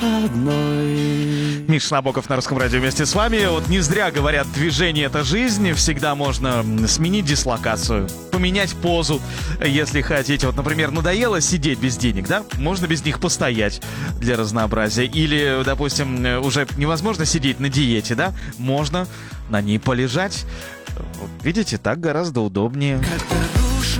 одной. Миша Набоков на Русском радио вместе с вами. Вот не зря говорят, движение — это жизнь. Всегда можно сменить дислокацию, поменять позу, если хотите. Вот, например, надоело сидеть без денег, да? Можно без них постоять для разнообразия. Или, допустим, уже невозможно сидеть на диете, да? Можно на ней полежать. Вот, видите, так гораздо удобнее. Как